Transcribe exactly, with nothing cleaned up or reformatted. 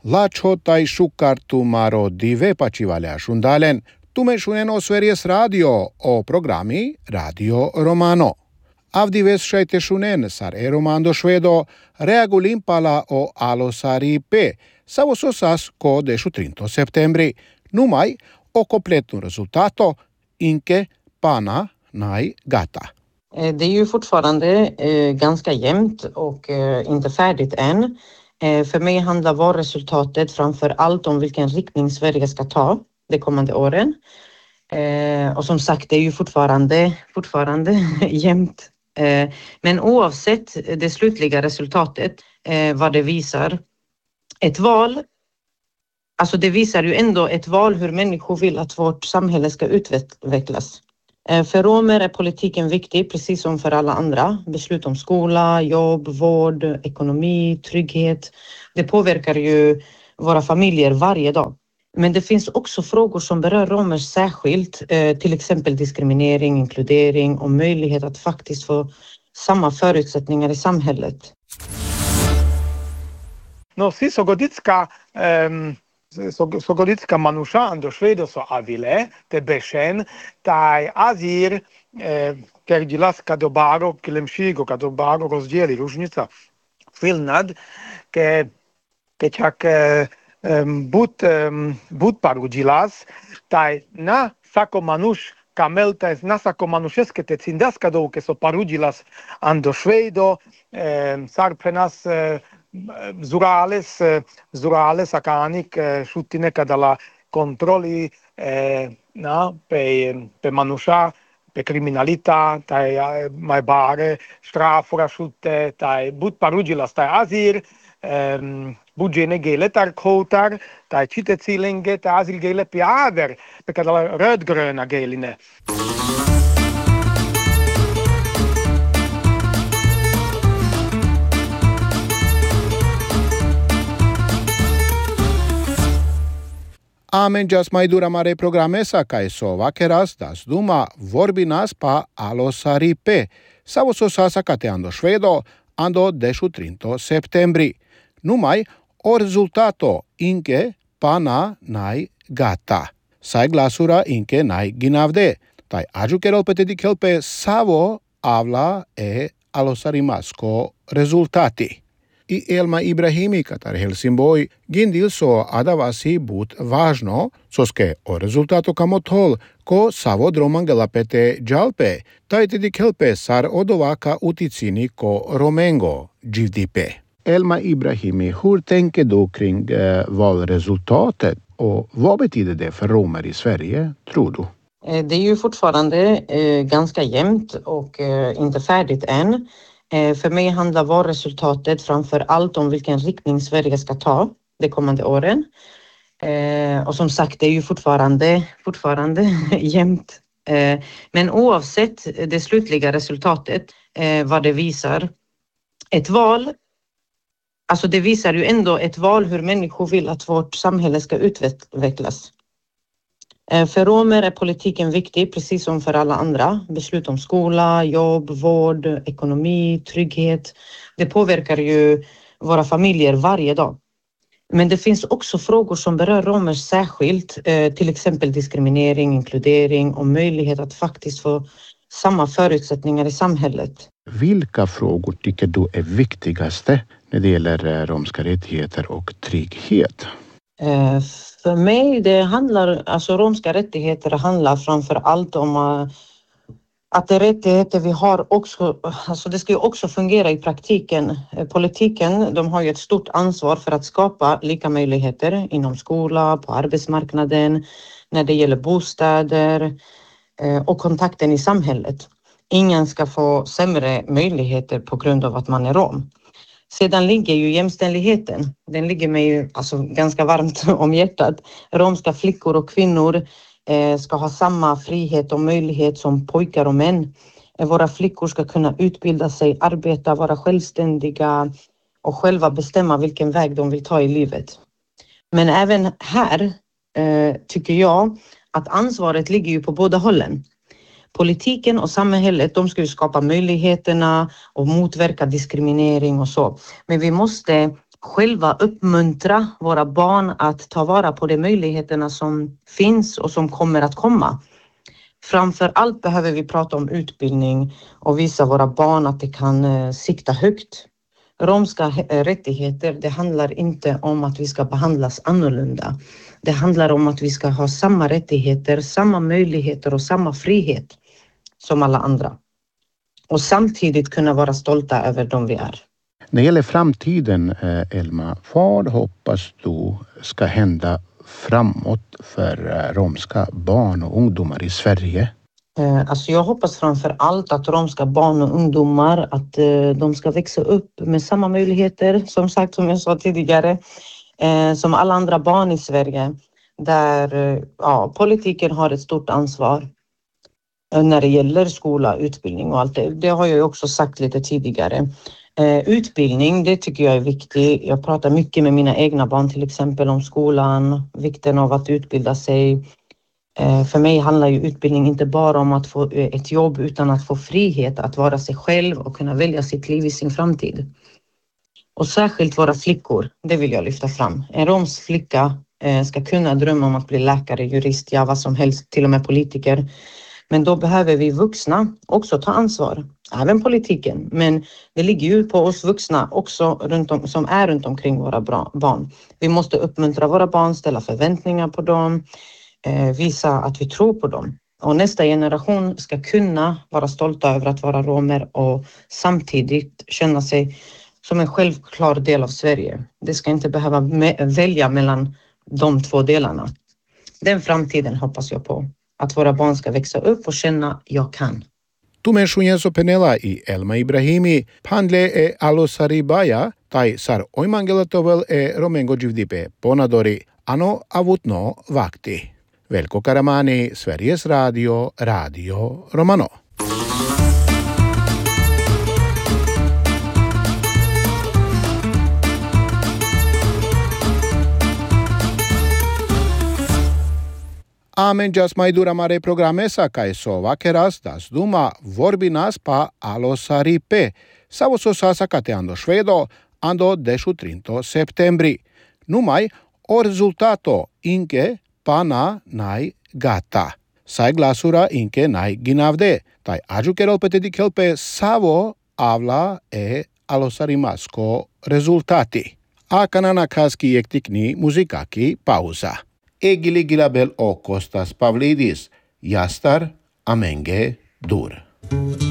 Lacho tai shukartu maro dive pachivale ashundalen. Tume shunen o Sveriges Radio o programi Radio Romano. Avdives shaite shunen sar e romando shvedo reagulim pala o alosari pe. Savososas ko deshu trinta septembri. Numai o kompletno resultato inke pana nai gata. Det är ju fortfarande eh, ganska jämnt och eh, inte färdigt än. Eh, för mig handlar valresultatet framför allt om vilken riktning Sverige ska ta de kommande åren. Eh, och som sagt, det är ju fortfarande, fortfarande jämnt. Eh, men oavsett det slutliga resultatet, eh, vad det visar, ett val, alltså det visar ju ändå ett val hur människor vill att vårt samhälle ska utvecklas. För romer är politiken viktig, precis som för alla andra. Beslut om skola, jobb, vård, ekonomi, trygghet. Det påverkar ju våra familjer varje dag. Men det finns också frågor som berör romer särskilt. Till exempel diskriminering, inkludering och möjlighet att faktiskt få samma förutsättningar i samhället. No, si sogodicka... Um... Sogodicka manusza ando švedo so avile, te bešen, taj azir, ker dilas kadobaro, kilemšigo kadobaro rozdjeli ružnica filnad, ke ke čak but but paru dilas, taj na sako manuš kamel, taj na sako manušeske te cindas kadovke so paru dilas ando švedo, sar prenas Zurales, Zurales akanik šutineka dalla kontroli eh, na, pe, pe manusha, pe kriminalita, taj mai bare, strafura šute, taj bud parugilas, taj azir, eh, budgene gele tar kotar, taj čite cilinge, taj azir gele piader, pe dalla rödgröna geline. Amen jas mai dura mare programesa kai so vakeras das duma vorbinas pa alosari pe. Savososasa kate ando švedo ando deshu trinta septembri. Numai o rezultato inke pana nai gata. Sai glasura inke nai ginavde. Tai aju kerol petedi kelpe savo avla e alosari masko rezultati. I Elma Ibrahimi katar Helsingborg gindil so adavasi but važno, soske o rezultato kamotol ko savo dromangela pete jalpe, tajte di kelpe sar odovaka uticini ko romengo givdipe. Elma Ibrahimi, hur tänker du kring eh, valresultatet och vad betyder det för romer i Sverige, tror du? Det är ju fortfarande eh, ganska jämnt och eh, inte färdigt än. För mig handlar valresultatet framför allt om vilken riktning Sverige ska ta de kommande åren. Och som sagt, det är ju fortfarande, fortfarande jämnt. Men oavsett det slutliga resultatet, vad det visar, ett val, alltså det visar ju ändå ett val hur människor vill att vårt samhälle ska utvecklas. För romer är politiken viktig, precis som för alla andra. Beslut om skola, jobb, vård, ekonomi, trygghet. Det påverkar ju våra familjer varje dag. Men det finns också frågor som berör romer särskilt. Till exempel diskriminering, inkludering och möjlighet att faktiskt få samma förutsättningar i samhället. Vilka frågor tycker du är viktigaste när det gäller romska rättigheter och trygghet? Uh, för mig det handlar, alltså romska rättigheter handlar framför allt om uh, att de rättigheter vi har också, alltså det ska ju också fungera i praktiken. Uh, politiken, de har ju ett stort ansvar för att skapa lika möjligheter inom skola, på arbetsmarknaden, när det gäller bostäder uh, och kontakten i samhället. Ingen ska få sämre möjligheter på grund av att man är rom. Sedan ligger ju jämställdheten. Den ligger mig ju alltså ganska varmt om hjärtat. Romska flickor och kvinnor eh, ska ha samma frihet och möjlighet som pojkar och män. Eh, våra flickor ska kunna utbilda sig, arbeta, vara självständiga och själva bestämma vilken väg de vill ta i livet. Men även här eh, tycker jag att ansvaret ligger ju på båda hållen. Politiken och samhället, de ska ju skapa möjligheterna och motverka diskriminering och så. Men vi måste själva uppmuntra våra barn att ta vara på de möjligheterna som finns och som kommer att komma. Framför allt behöver vi prata om utbildning och visa våra barn att de kan eh, sikta högt. Romska rättigheter, det handlar inte om att vi ska behandlas annorlunda. Det handlar om att vi ska ha samma rättigheter, samma möjligheter och samma frihet som alla andra. Och samtidigt kunna vara stolta över dem vi är. När det gäller framtiden, Elma, vad hoppas du ska hända framåt för romska barn och ungdomar i Sverige? Alltså jag hoppas framför allt att romska barn och ungdomar att de ska växa upp med samma möjligheter, som sagt, som jag sa tidigare, som alla andra barn i Sverige, där ja, politiken har ett stort ansvar när det gäller skola, utbildning och allt det. Det har jag också sagt lite tidigare. Utbildning, det tycker jag är viktigt. Jag pratar mycket med mina egna barn till exempel om skolan, vikten av att utbilda sig. För mig handlar ju utbildning inte bara om att få ett jobb utan att få frihet att vara sig själv och kunna välja sitt liv i sin framtid. Och särskilt våra flickor, det vill jag lyfta fram. En romsk flicka ska kunna drömma om att bli läkare, jurist, ja vad som helst, till och med politiker. Men då behöver vi vuxna också ta ansvar, även politiken. Men det ligger ju på oss vuxna också runt om, som är runt omkring våra barn. Vi måste uppmuntra våra barn, ställa förväntningar på dem, eh, visa att vi tror på dem. Och nästa generation ska kunna vara stolta över att vara romer och samtidigt känna sig som en självklar del av Sverige. Det ska inte behöva me- välja mellan de två delarna. Den framtiden hoppas jag på. Att våra barn ska växa upp och känna jag kan. Tu menšunjeso penela i Elma Ibrahimi, pandle e alosari baja, taj sar oimangelatovel e romengo dživdipe ponadori, ano avutno vakti. Velko Karamani, Sveriges Radio, Radio Romano. Amen jas mai dura mare programesa kai so vakeras das duma vorbinas pa alosari pe. Savo so sasa kateando švedo ando deshu trinto septembri. Numai o rezultato inke pana nai gata. Sai glasura inke nai ginavde. Tai ajukerol petedi kelpe savo avla e alosari masko rezultati. A kanana kaski ektikni muzikaki pauza. Egili Gilabel o Kostas Pavlidis, Jastar Amenge Dur.